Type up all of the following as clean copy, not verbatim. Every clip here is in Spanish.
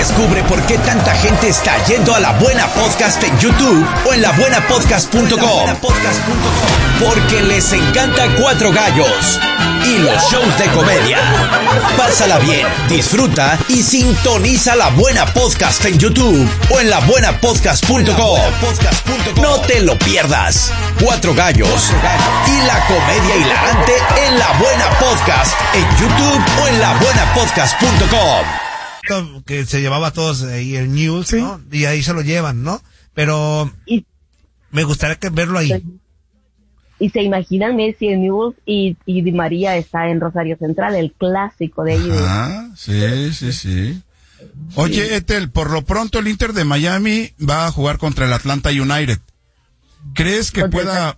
Descubre por qué tanta gente está yendo a La Buena Podcast en YouTube o en labuenapodcast.com. Porque les encanta Cuatro Gallos y los shows de comedia. Pásala bien, disfruta y sintoniza La Buena Podcast en YouTube o en labuenapodcast.com. No te lo pierdas. Cuatro Gallos y la comedia hilarante en La Buena Podcast en YouTube o en labuenapodcast.com. Que se llevaba a todos ahí el news, sí, ¿no? Y ahí se lo llevan, ¿no? Pero me gustaría verlo ahí. Y se imaginan Messi en News y Di María está en Rosario Central, el clásico de ahí. Sí. Oye, Ethel, por lo pronto el Inter de Miami va a jugar contra el Atlanta United. ¿Crees que pueda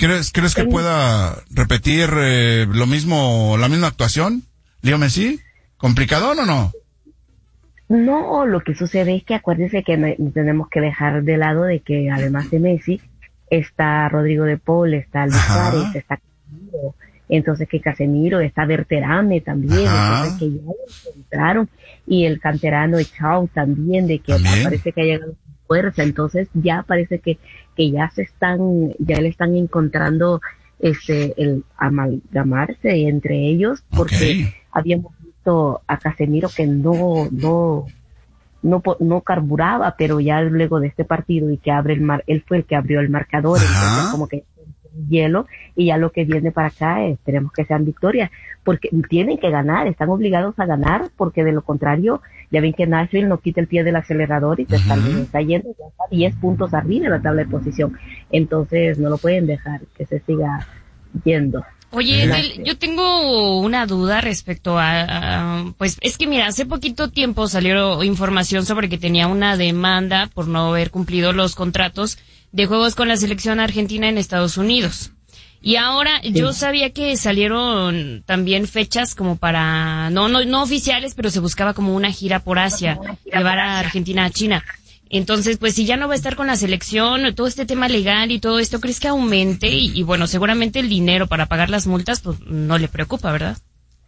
repetir lo mismo, la misma actuación? Leo Messi, ¿complicado o no? No, lo que sucede es que acuérdense que tenemos que dejar de lado de que además de Messi está Rodrigo de Paul, está Luis Suárez, está Casemiro, entonces que Casemiro, está Berterame también, entonces que ya lo encontraron, y el canterano Chao también, de que parece que ha llegado con fuerza, entonces ya parece que ya le están encontrando el amalgamarse entre ellos, porque habíamos visto a Casemiro que no carburaba, pero ya luego de este partido y que él fue el que abrió el marcador, entonces como que hielo, y ya lo que viene para acá esperemos que sean victorias, porque tienen que ganar, están obligados a ganar, porque de lo contrario, ya ven que Nashville no quita el pie del acelerador y se está yendo, ya está 10 puntos arriba en la tabla de posición, entonces no lo pueden dejar que se siga yendo. Oye, yo tengo una duda respecto pues es que mira, hace poquito tiempo salió información sobre que tenía una demanda por no haber cumplido los contratos de juegos con la selección argentina en Estados Unidos. Y ahora yo sabía que salieron también fechas como para, no oficiales, pero se buscaba como una gira por Asia, llevar a Argentina a China. Entonces, pues si ya no va a estar con la selección, todo este tema legal y todo esto, ¿crees que aumente? Y bueno, seguramente el dinero para pagar las multas, pues no le preocupa, ¿verdad?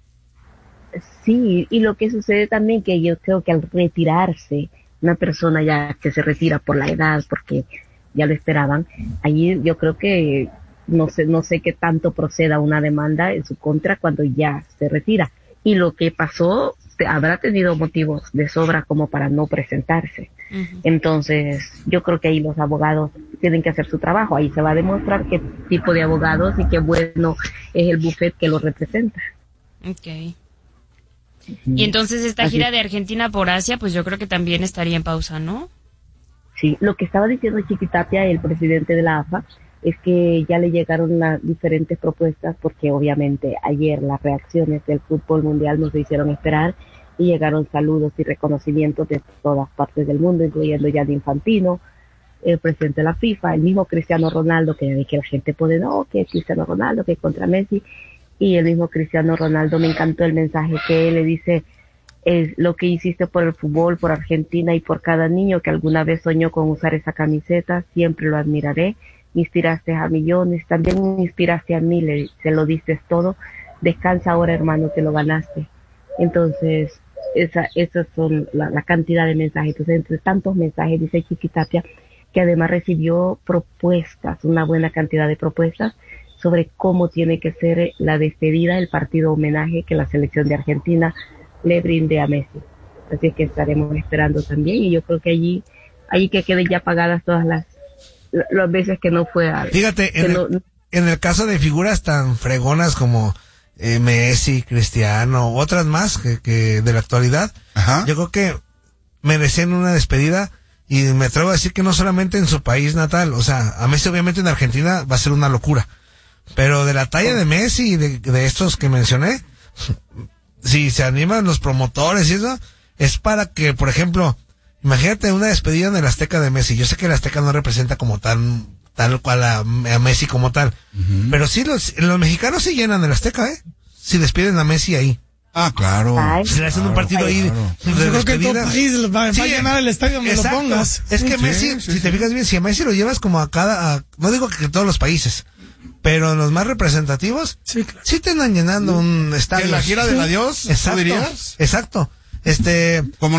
Sí, y lo que sucede también que yo creo que al retirarse, una persona ya que se retira por la edad, porque ya lo esperaban, allí yo creo que no sé qué tanto proceda una demanda en su contra cuando ya se retira. Y lo que pasó habrá tenido motivos de sobra como para no presentarse. Entonces, yo creo que ahí los abogados tienen que hacer su trabajo. Ahí se va a demostrar qué tipo de abogados y qué bueno es el buffet que los representa. Okay. Y entonces esta gira de Argentina por Asia, pues yo creo que también estaría en pausa, ¿no? Sí, lo que estaba diciendo Chiquitapia, el presidente de la AFA, es que ya le llegaron las diferentes propuestas, porque obviamente ayer las reacciones del fútbol mundial nos hicieron esperar y llegaron saludos y reconocimientos de todas partes del mundo, incluyendo Gianni Infantino, el presidente de la FIFA, el mismo Cristiano Ronaldo, que la gente puede, que Cristiano Ronaldo, que contra Messi, y el mismo Cristiano Ronaldo, me encantó el mensaje que él le dice, es lo que hiciste por el fútbol, por Argentina y por cada niño que alguna vez soñó con usar esa camiseta, siempre lo admiraré. Inspiraste a millones, también me inspiraste a mí, se lo diste todo, descansa ahora hermano, te lo ganaste. Entonces, esas son la cantidad de mensajes, entonces entre tantos mensajes, dice Chiquitapia, que además recibió propuestas, una buena cantidad de propuestas, sobre cómo tiene que ser la despedida, el partido homenaje que la selección de Argentina le brinde a Messi. Así que estaremos esperando también, y yo creo que allí que queden ya pagadas todas las veces que no fue a... Fíjate, en el caso de figuras tan fregonas como Messi, Cristiano, otras más que de la actualidad, yo creo que merecen una despedida, y me atrevo a decir que no solamente en su país natal, o sea, a Messi obviamente en Argentina va a ser una locura, pero de la talla de Messi y de estos que mencioné, si se animan los promotores y eso, es para que, por ejemplo, imagínate una despedida en el Azteca de Messi. Yo sé que el Azteca no representa como tal cual a Messi como tal. Pero sí, los mexicanos sí llenan el Azteca, si despiden a Messi ahí. Ah, claro. Si le hacen un partido ahí de yo creo que todo país va a llenar el estadio donde lo pongas. Es que Messi, si te fijas bien, si a Messi lo llevas como no digo que en todos los países, pero en los más representativos, sí te andan llenando un estadio. ¿En la gira del adiós? Exacto. ¿Tú dirías? Exacto. Como